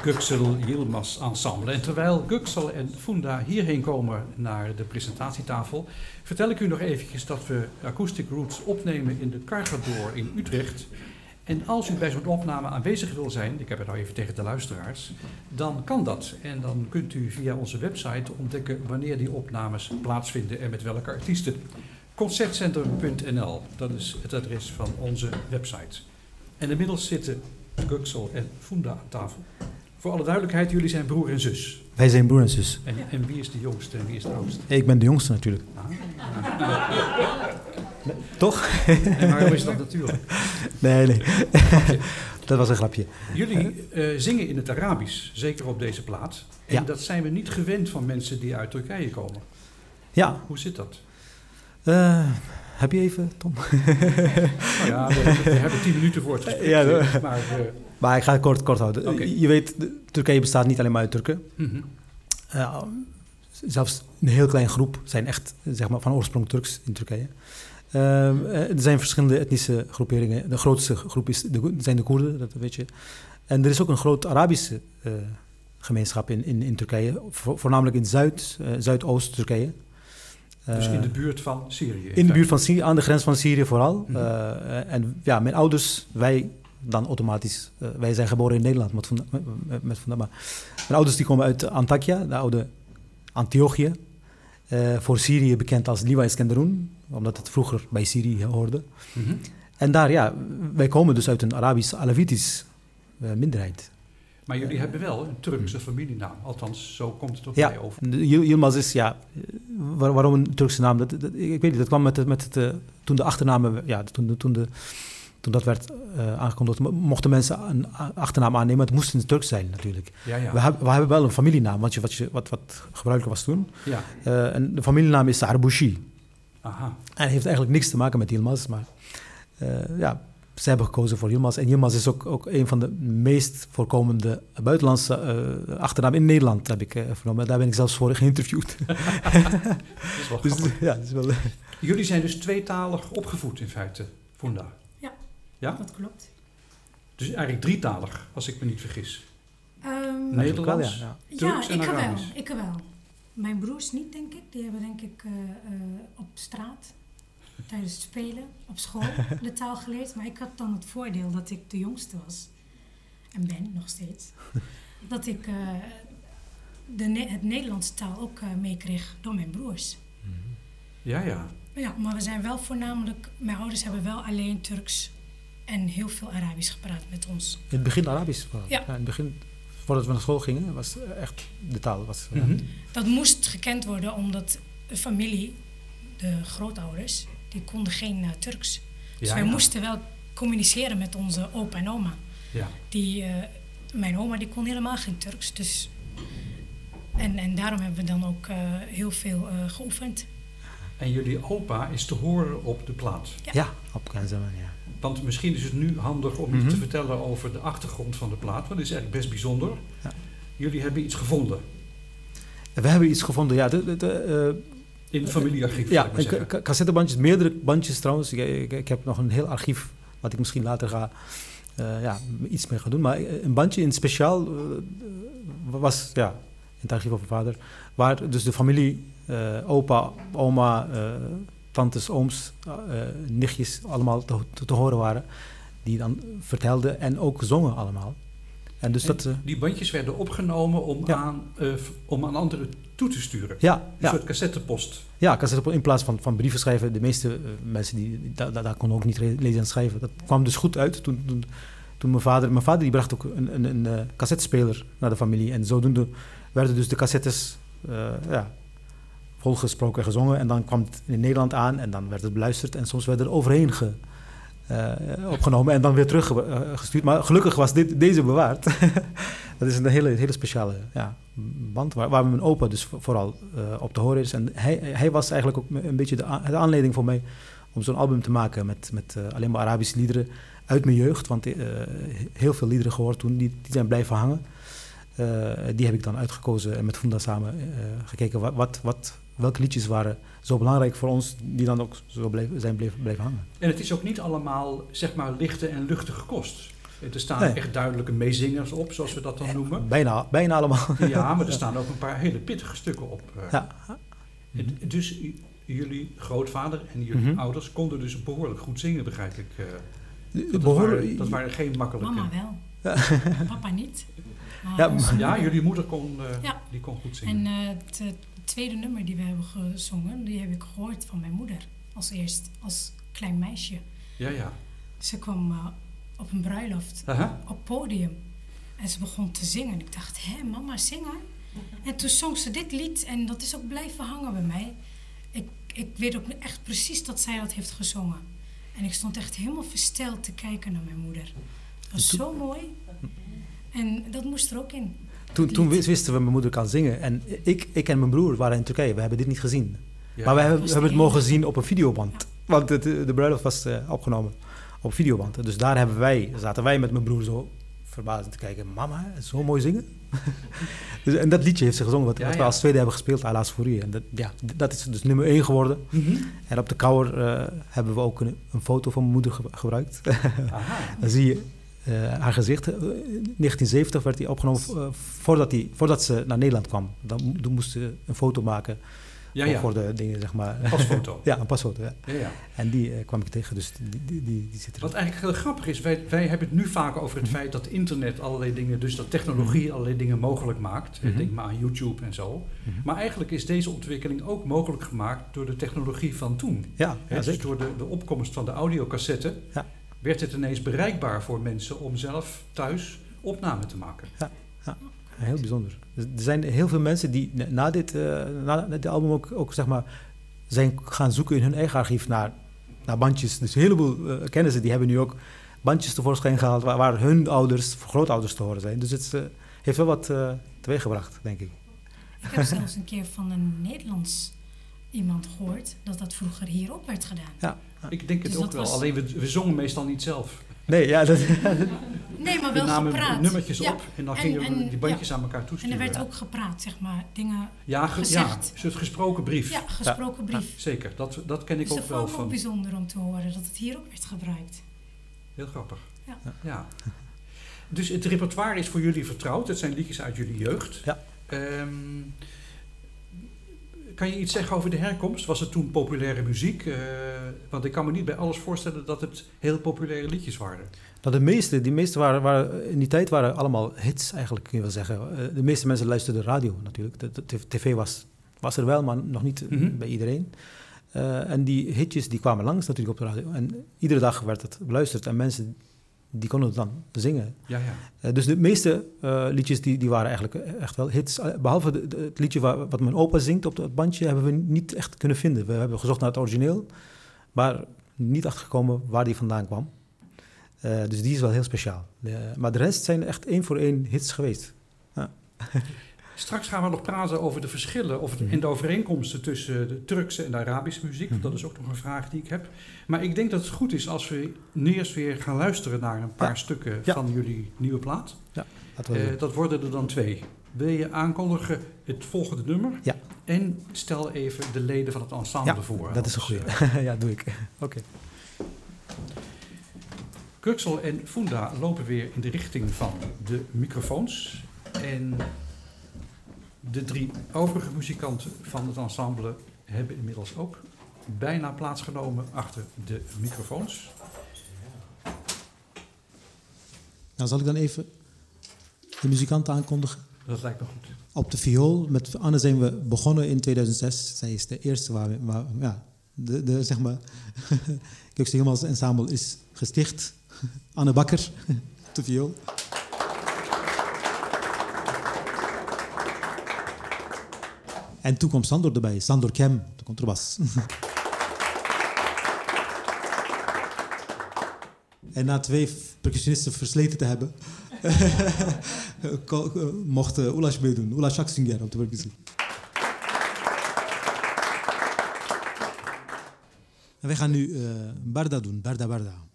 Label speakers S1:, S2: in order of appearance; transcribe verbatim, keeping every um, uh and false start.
S1: Göksel Yilmaz Ensemble. En terwijl Göksel en Funda hierheen komen naar de presentatietafel, vertel ik u nog eventjes dat we Acoustic Roots opnemen in de Cargador in Utrecht. En als u bij zo'n opname aanwezig wil zijn, ik heb het nou even tegen de luisteraars, dan kan dat. En dan kunt u via onze website ontdekken wanneer die opnames plaatsvinden en met welke artiesten. Concertcentrum punt n l, dat is het adres van onze website. En inmiddels zitten Göksel en Funda aan tafel. Voor alle duidelijkheid, jullie zijn broer en zus.
S2: Wij zijn broer en zus.
S1: En, en wie is de jongste en wie is de oudste?
S2: Ik ben de jongste natuurlijk.
S1: Ah.
S2: Nee, toch?
S1: En waarom is dat natuurlijk?
S2: Nee, nee. Dat was een grapje.
S1: Jullie uh, zingen in het Arabisch, zeker op deze plaat. En
S2: Ja.
S1: dat zijn we niet gewend van mensen die uit Turkije komen.
S2: Ja.
S1: Hoe zit dat?
S2: Uh, heb je even, Tom?
S1: Nou ja, we, we hebben tien minuten voor het gesprek.
S2: Ja, no.
S1: maar, uh,
S2: maar ik ga het kort, kort houden.
S1: Okay.
S2: Je weet, Turkije bestaat niet alleen maar uit Turken.
S1: Mm-hmm.
S2: Uh, zelfs een heel klein groep zijn echt zeg maar, van oorsprong Turks in Turkije. Uh, er zijn verschillende etnische groeperingen. De grootste groep is de, zijn de Koerden, dat weet je. En er is ook een groot Arabische uh, gemeenschap in, in, in Turkije. Vo, voornamelijk in Zuid, uh, Zuidoost-Turkije.
S1: Dus in de buurt van Syrië?
S2: In, in de buurt van Syrië, aan de grens van Syrië vooral.
S1: Mm-hmm.
S2: Uh, en ja, mijn ouders, wij dan automatisch... Uh, wij zijn geboren in Nederland, met, met, met, met, maar mijn ouders die komen uit Antakya, de oude Antiochië. Uh, voor Syrië bekend als Liwa Iskenderun, omdat het vroeger bij Syrië hoorde.
S1: Mm-hmm. En
S2: daar, ja, wij komen dus uit een Arabisch-Alawitisch uh, minderheid.
S1: Maar jullie hebben wel een Turkse familienaam. Althans, zo komt het op
S2: ja,
S1: mij over.
S2: Yilmaz is, ja, waar, waarom een Turkse naam? Dat, dat, ik weet niet, dat kwam met, met het, uh, toen de achternamen, ja, toen, toen, de, toen dat werd uh, aangekondigd, mochten mensen een achternaam aannemen. Het moest in het Turks zijn natuurlijk.
S1: Ja, ja.
S2: We, hebben, we hebben wel een familienaam, wat, je, wat, je, wat, wat gebruikelijk was toen.
S1: Ja.
S2: Uh, en de familienaam is Arbushi.
S1: Aha.
S2: En heeft eigenlijk niks te maken met Yilmaz, maar uh, ja... Ze hebben gekozen voor Yilmaz. En Yilmaz is ook, ook een van de meest voorkomende buitenlandse uh, achternaam in Nederland, heb ik uh, vernomen. Daar ben ik zelfs voor geïnterviewd.
S1: Dat is wel
S2: dus,
S1: grappig.
S2: ja, dat is wel, uh...
S1: Jullie zijn dus tweetalig opgevoed in feite, Funda?
S3: Ja,
S1: ja,
S3: dat klopt.
S1: Dus eigenlijk drietalig, als ik me niet vergis.
S3: Um,
S1: Nederlands,
S2: ja,
S3: ja.
S1: Turks
S3: ja,
S1: en
S3: ik
S1: Arabisch.
S3: wel, ik wel. Mijn broers niet, denk ik. Die hebben denk ik uh, uh, op straat... tijdens het spelen op school de taal geleerd. Maar ik had dan het voordeel dat ik de jongste was. En ben nog steeds. Dat ik uh, de ne- het Nederlandse taal ook uh, meekreeg door mijn broers.
S1: Ja, ja.
S3: Ja, maar we zijn wel voornamelijk... Mijn ouders hebben wel alleen Turks en heel veel Arabisch gepraat met ons.
S2: In het begin Arabisch vooral.
S3: Ja.
S2: Ja, in het begin, voordat we naar school gingen, was echt de taal. Was,
S1: Mm-hmm.
S2: ja.
S3: Dat moest gekend worden omdat de familie, de grootouders... die konden geen uh, Turks. Dus
S1: Ja,
S3: wij
S1: ja.
S3: moesten wel communiceren met onze opa en oma.
S1: Ja.
S3: Die, uh, mijn oma die kon helemaal geen Turks. Dus, en, en daarom hebben we dan ook uh, heel veel uh, geoefend.
S1: En jullie opa is te horen op de plaat.
S3: Ja,
S2: ja op Kenzeman, ja.
S1: Want misschien is het nu handig om
S2: Mm-hmm.
S1: iets te vertellen over de achtergrond van de plaat. Want dat is eigenlijk best bijzonder.
S2: Ja.
S1: Jullie hebben iets gevonden.
S2: We hebben iets gevonden, ja. De, de, de, uh,
S1: In het familiearchief,
S2: ja,
S1: zou ik maar
S2: k- k- cassettebandjes, meerdere bandjes trouwens. Ik, ik, ik heb nog een heel archief, wat ik misschien later ga uh, ja, iets mee gaan doen. Maar een bandje in speciaal uh, was, ja, in het archief van mijn vader, waar dus de familie, uh, opa, oma, uh, tantes, ooms, uh, nichtjes allemaal te, te, te horen waren. Die dan vertelden en ook zongen allemaal. En dus
S1: En
S2: dat, uh,
S1: die bandjes werden opgenomen om,
S2: ja.
S1: aan, uh, om aan anderen toe te sturen.
S2: Ja,
S1: Een
S2: ja.
S1: soort cassettepost.
S2: Ja, cassette in plaats van, van brieven schrijven. De meeste uh, mensen die daar da, da konden ook niet re- lezen en schrijven. Dat kwam dus goed uit toen, toen, toen mijn vader... Mijn vader die bracht ook een, een, een uh, cassettespeler naar de familie. En zodoende werden dus de cassettes uh, ja, volgesproken en gezongen. En dan kwam het in Nederland aan en dan werd het beluisterd. En soms werd er overheen ge, uh, opgenomen en dan weer teruggestuurd. Maar gelukkig was dit, deze bewaard. Dat is een hele, hele speciale ja, band waar, waar mijn opa dus vooral uh, op te horen is. En hij, hij was eigenlijk ook een beetje de, a- de aanleiding voor mij om zo'n album te maken met, met uh, alleen maar Arabische liederen uit mijn jeugd. Want uh, heel veel liederen gehoord toen, die, die zijn blijven hangen. Uh, die heb ik dan uitgekozen en met Funda samen uh, gekeken wat, wat, wat, welke liedjes waren zo belangrijk voor ons, die dan ook zo bleef, zijn bleef, blijven hangen.
S1: En het is ook niet allemaal, zeg maar, lichte en luchtige kost. Er staan
S2: Nee.
S1: echt duidelijke meezingers op, zoals we dat dan noemen.
S2: Bijna, bijna allemaal.
S1: Ja, maar er staan ook een paar hele pittige stukken op. eh.
S2: Ja.
S1: En dus j- jullie grootvader en jullie
S2: Mhm.
S1: ouders konden dus behoorlijk goed zingen, begrijp ik. eh. Dat,
S2: Behoorlijk-
S1: waren, dat waren geen makkelijke...
S3: Mama wel. Papa niet. Maar
S2: Ja,
S3: onze
S1: Ja,
S3: moeder-
S1: jullie moeder kon, eh,
S3: Ja.
S1: die kon goed zingen.
S3: En eh, het eh, tweede nummer die we hebben gezongen, die heb ik gehoord van mijn moeder. Als eerst, als klein meisje.
S1: Ja, ja.
S3: Ze kwam eh, op een bruiloft,
S1: Aha.
S3: op het podium. En ze begon te zingen. Ik dacht, hé, mama, zingen? En toen zong ze dit lied en dat is ook blijven hangen bij mij. Ik, ik weet ook echt precies dat zij dat heeft gezongen. En ik stond echt helemaal versteld te kijken naar mijn moeder. Het was zo mooi. En dat moest er ook in.
S2: Toen,
S3: Het
S2: toen
S3: lied.
S2: wist- wisten we mijn moeder kan zingen. En ik, ik en mijn broer waren in Turkije. We hebben dit niet gezien.
S1: Ja.
S2: Maar we hebben,
S3: Was
S2: we hebben het
S3: de
S2: mogen
S3: enige.
S2: zien op een videoband. Want het, de bruiloft was eh, opgenomen op videoband. Dus daar hebben wij, zaten wij met mijn broer zo verbazend te kijken. Mama, zo mooi zingen. dus, en dat liedje heeft ze gezongen, wat,
S1: Ja,
S2: wat we
S1: ja.
S2: als tweede hebben gespeeld, Ala's voor u. En dat, ja, dat is dus nummer één geworden.
S1: Mhm.
S2: En op de cover eh, hebben we ook een, een foto van mijn moeder ge- gebruikt.
S1: Aha.
S2: Dan zie je eh, haar gezicht. Eh, in negentien zeventig werd die opgenomen eh, voordat, die, voordat ze naar Nederland kwam. Dan, mo- toen moest ze een foto maken
S1: Ja, ja.
S2: voor de dingen, zeg maar.
S1: Pasfoto.
S2: Ja, een pasfoto. Ja.
S1: Ja, ja.
S2: En die eh, kwam ik tegen, dus die, die, die, die zit er.
S1: Wat eigenlijk heel grappig is, wij, wij hebben het nu vaak over het
S2: Mhm.
S1: feit dat internet allerlei dingen, dus dat technologie allerlei dingen mogelijk maakt.
S2: Mhm.
S1: Denk maar aan YouTube en zo.
S2: Mhm.
S1: Maar eigenlijk is deze ontwikkeling ook mogelijk gemaakt door de technologie van toen.
S2: Ja,
S1: Hè,
S2: ja
S1: dus
S2: zeker.
S1: door de, de opkomst van de audiocassette
S2: Ja.
S1: werd het ineens bereikbaar voor mensen om zelf thuis opname te maken.
S2: Heel bijzonder. Dus er zijn heel veel mensen die na- na dit, eh, na dit album ook, ook zeg maar, zijn gaan zoeken in hun eigen archief naar, naar bandjes. Dus een heleboel eh, kennen ze, die hebben nu ook bandjes tevoorschijn gehaald waar, waar hun ouders, grootouders te horen zijn. Dus het eh, heeft wel wat uh, teweeggebracht, denk ik.
S3: Ik heb zelfs een keer van een Nederlands iemand gehoord dat dat vroeger hierop werd gedaan.
S2: Ja.
S1: Ik denk het
S3: Dus
S1: ook
S3: dat
S1: wel,
S3: was-
S1: alleen we, we zongen meestal niet zelf.
S2: Nee, ja, dat,
S3: Nee, maar
S1: We
S3: wel
S1: namen
S3: gepraat.
S1: nummertjes
S3: Ja.
S1: op en dan
S3: En-
S1: gingen we
S3: en-
S1: die bandjes aan elkaar
S3: En
S1: toesturen.
S3: er werd ook gepraat, zeg maar, dingen,
S1: ja, ge- ja,
S3: gezegd.
S1: een soort gesproken brief.
S3: ja, gesproken brief.
S1: Zeker, dat, dat ken ik
S3: Dus
S1: ook
S3: dat
S1: wel
S3: vond ik ook
S1: van.
S3: bijzonder om te horen, dat het hier ook werd gebruikt.
S1: Heel grappig.
S3: Ja.
S1: Ja. Dus het repertoire is voor jullie vertrouwd. Het zijn liedjes uit jullie jeugd.
S2: Ja.
S1: Ehm, kan je iets zeggen over de herkomst? Was het toen populaire muziek? Eh, want ik kan me niet bij alles voorstellen dat het heel populaire liedjes waren.
S2: nou, de meeste, die meeste waren, waren, in die tijd waren allemaal hits eigenlijk, kun je wel zeggen. Eh, De meeste mensen luisterden radio natuurlijk. De, de tv was, was er wel, maar nog niet eh,
S1: Mhm.
S2: bij iedereen. Eh, en die hitjes die kwamen langs natuurlijk op de radio. En iedere dag werd het beluisterd en mensen die konden het dan zingen.
S1: Ja, ja.
S2: Eh, dus de meeste eh, liedjes die, die waren eigenlijk echt wel hits. Eh, Behalve de- de- het liedje waar, wat mijn opa zingt op het bandje hebben we niet echt kunnen vinden. We hebben gezocht naar het origineel, maar niet achtergekomen waar die vandaan kwam. Eh, dus die is wel heel speciaal. Eh, maar de rest zijn echt één voor één hits geweest.
S1: Straks gaan we nog praten over de verschillen of de,
S2: Mhm.
S1: en de overeenkomsten tussen de Turkse en de Arabische muziek. Want dat is ook nog een vraag die ik heb. Maar ik denk dat het goed is als we nu eerst weer gaan luisteren naar een paar
S2: Ja.
S1: stukken
S2: Ja.
S1: van jullie nieuwe plaat.
S2: Laten we
S1: Eh,
S2: doen.
S1: dat worden er dan twee. Wil je aankondigen het volgende nummer?
S2: Ja.
S1: En stel even de leden van het ensemble
S2: Ja,
S1: voor.
S2: dat is een
S1: Anders,
S2: goede.
S1: eh,
S2: ja, doe ik. Oké.
S1: Köksal en Funda lopen weer in de richting van de microfoons. En de drie overige muzikanten van het ensemble hebben inmiddels ook bijna plaatsgenomen achter de microfoons.
S4: Nou, zal ik dan even de muzikant aankondigen?
S1: Dat lijkt me goed.
S4: Op de viool, met Anne zijn we begonnen in tweeduizend zes. Zij is de eerste waar, we, waar ja, de, de, zeg maar, Köksal Yilmaz Ensemble is gesticht. Anne Bakker, op de viool. En toen kwam Sandor erbij, Sandor Kem, op de contrabas. En na twee percussionisten versleten te hebben, mocht uh, Ulaş meedoen. Ulaş Aksunger op de percussie. En wij gaan nu uh, Barda doen, Barda Barda.